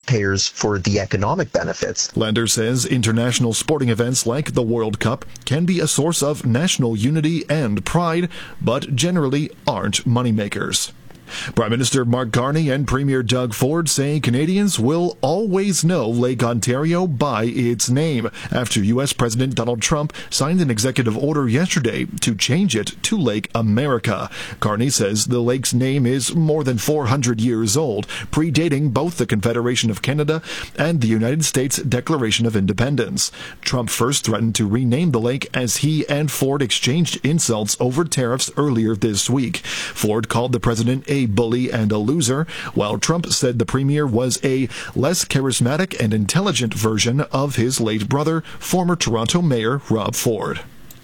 taxpayers for the economic benefits. Lender says international sporting events like the World Cup can be a source of national unity and pride, but generally aren't moneymakers. Prime Minister Mark Carney and Premier Doug Ford say Canadians will always know Lake Ontario by its name after U.S. President Donald Trump signed an executive order yesterday to change it to Lake America. Carney says the lake's name is more than 400 years old, predating both the Confederation of Canada and the United States Declaration of Independence. Trump first threatened to rename the lake as he and Ford exchanged insults over tariffs earlier this week. Ford called the president a bully and a loser, while Trump said the premier was a less charismatic and intelligent version of his late brother, former Toronto Mayor Rob Ford.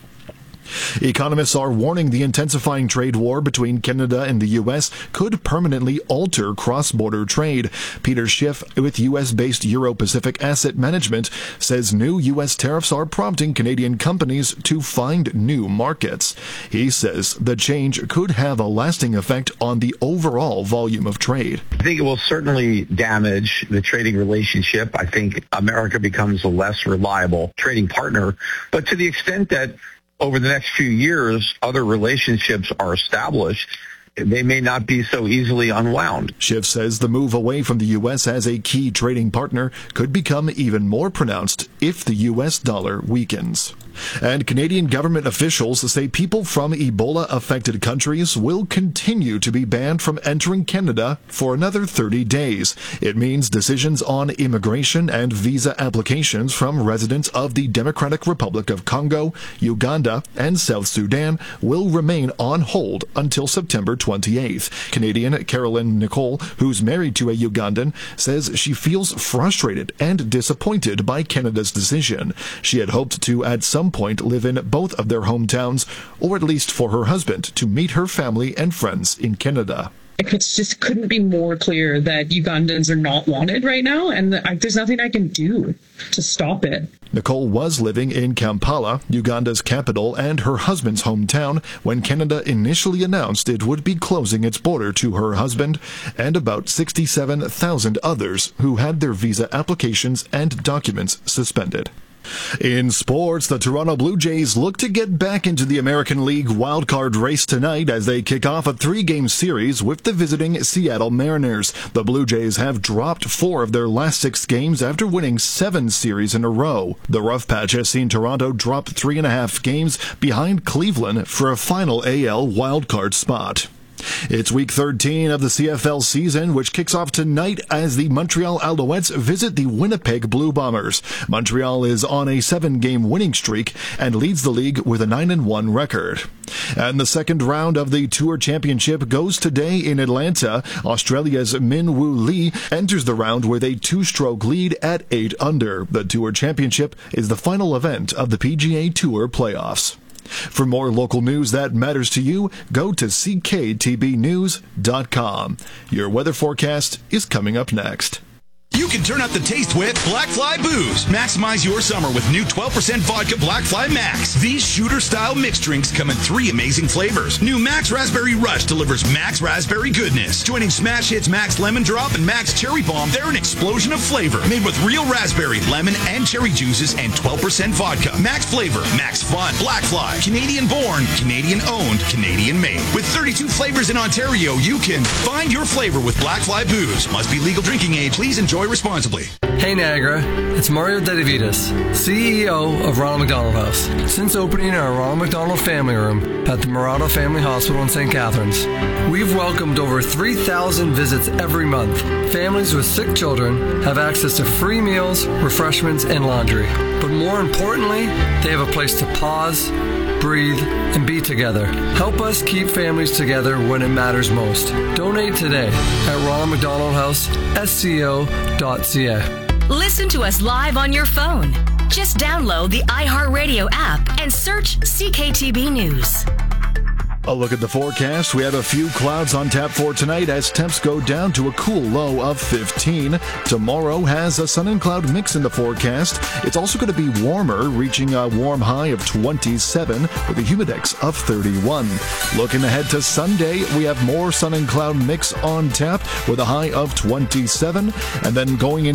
Economists are warning the intensifying trade war between Canada and the U.S. could permanently alter cross-border trade. Peter Schiff with U.S.-based Euro-Pacific Asset Management says new U.S. tariffs are prompting Canadian companies to find new markets. He says the change could have a lasting effect on the overall volume of trade. I think it will certainly damage the trading relationship. I think America becomes a less reliable trading partner. But to the extent that over the next few years, other relationships are established, they may not be so easily unwound. Schiff says the move away from the U.S. as a key trading partner could become even more pronounced if the U.S. dollar weakens. And Canadian government officials say people from Ebola-affected countries will continue to be banned from entering Canada for another 30 days. It means decisions on immigration and visa applications from residents of the Democratic Republic of Congo, Uganda, and South Sudan will remain on hold until September 28th. Canadian Carolyn Nicole, who's married to a Ugandan, says she feels frustrated and disappointed by Canada's decision. She had hoped to, at some point, live in both of their hometowns, or at least for her husband to meet her family and friends in Canada. It just couldn't be more clear that Ugandans are not wanted right now, and there's nothing I can do to stop it. Nicole was living in Kampala, Uganda's capital, and her husband's hometown when Canada initially announced it would be closing its border to her husband and about 67,000 others who had their visa applications and documents suspended. In sports, the Toronto Blue Jays look to get back into the American League wildcard race tonight as they kick off a 3-game series with the visiting Seattle Mariners. The Blue Jays have dropped 4 of their last 6 games after winning 7 series in a row. The rough patch has seen Toronto drop 3.5 games behind Cleveland for a final AL wildcard spot. It's week 13 of the CFL season, which kicks off tonight as the Montreal Alouettes visit the Winnipeg Blue Bombers. Montreal is on a 7-game winning streak and leads the league with a 9-1 record. And the second round of the Tour Championship goes today in Atlanta. Australia's Min Woo Lee enters the round with a 2-stroke lead at 8 under. The Tour Championship is the final event of the PGA Tour playoffs. For more local news that matters to you, go to cktbnews.com. Your weather forecast is coming up next. You can turn up the taste with Black Fly Booze. Maximize your summer with new 12% vodka Black Fly Max. These shooter-style mixed drinks come in 3 amazing flavors. New Max Raspberry Rush delivers Max Raspberry goodness. Joining Smash Hits Max Lemon Drop and Max Cherry Bomb, they're an explosion of flavor. Made with real raspberry, lemon, and cherry juices and 12% vodka. Max flavor, Max fun. Black Fly. Canadian born, Canadian owned, Canadian made. With 32 flavors in Ontario, you can find your flavor with Black Fly Booze. Must be legal drinking age. Please enjoy responsibly. Hey Niagara, it's Mario Dedivitas, CEO of Ronald McDonald House. Since opening our Ronald McDonald Family Room at the Murata Family Hospital in St. Catharines, we've welcomed over 3,000 visits every month. Families with sick children have access to free meals, refreshments, and laundry. But more importantly, they have a place to pause, breathe, and be together. Help us keep families together when it matters most. Donate today at Ronald McDonald House, SCO.ca. Listen to us live on your phone. Just download the iHeartRadio app and search CKTB News. A look at the forecast. We have a few clouds on tap for tonight as temps go down to a cool low of 15. Tomorrow has a sun and cloud mix in the forecast. It's also going to be warmer, reaching a warm high of 27 with a humidex of 31. Looking ahead to Sunday, we have more sun and cloud mix on tap with a high of 27. And then going into